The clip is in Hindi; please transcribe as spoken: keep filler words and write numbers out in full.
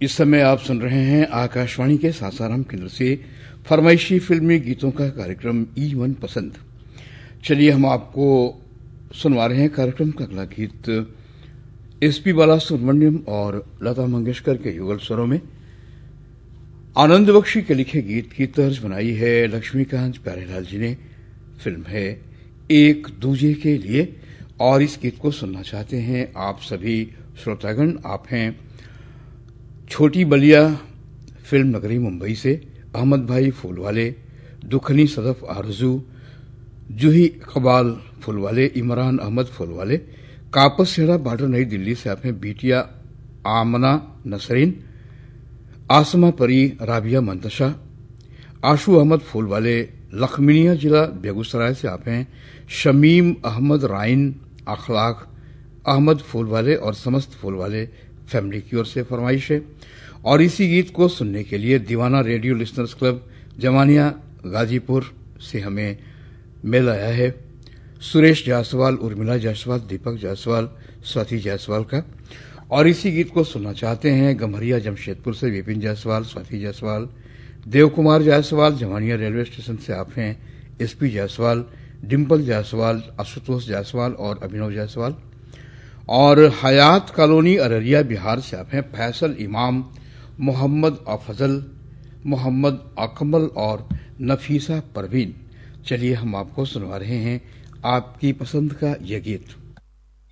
इस समय आप सुन रहे हैं आकाशवाणी के सासाराम केंद्र से फरमाइशी फिल्मी गीतों का कार्यक्रम ई वन पसंद। चलिए हम आपको सुनवा रहे हैं कार्यक्रम का अगला गीत एसपी बालासुब्रमण्यम और लता मंगेशकर के युगल स्वरों में। आनंद बख्शी के लिखे गीत की तर्ज बनाई है लक्ष्मीकांत प्यारेलाल जी ने। फिल्म है एक दूजे के लिए और इस गीत को सुनना चाहते हैं आप सभी श्रोतागण। आप हैं छोटी बलिया फिल्म नगरी मुंबई से अहमद भाई फूलवाले, दुखनी सदफ आरजू, जूही इकबाल फूलवाले, इमरान अहमद फूलवाले, कापसहेड़ा बॉर्डर नई दिल्ली से आप हैं बीटिया आमना नसरीन, आसमा परी राबिया मंतशा, आशू अहमद फूलवाले, लखमीनिया जिला बेगूसराय से आप हैं शमीम अहमद राइन, अखलाक अहमद फूलवाले और समस्त फूलवाले फैमिली की ओर से फरमाइश है। और इसी गीत को सुनने के लिए दीवाना radio listeners club Zamania Ghazipur से हमें मेल आया है सुरेश जायसवाल, उर्मिला जायसवाल, दीपक जायसवाल, स्वाति जायसवाल का। और इसी गीत को सुनना चाहते हैं गम्हरिया जमशेदपुर से विपिन जायसवाल, स्वाति जायसवाल, देव कुमार जायसवाल, जमानिया रेलवे स्टेशन से आप हैं एसपी जायसवाल, डिम्पल जायसवाल, आशुतोष जायसवाल और अभिनव जायसवाल। और हयात कॉलोनी अररिया बिहार से आप हैं फैसल इमाम, मोहम्मद अफजल, मोहम्मद अकमल और नफीसा परवीन। चलिए हम आपको सुनवा रहे हैं आपकी पसंद का यह गीत।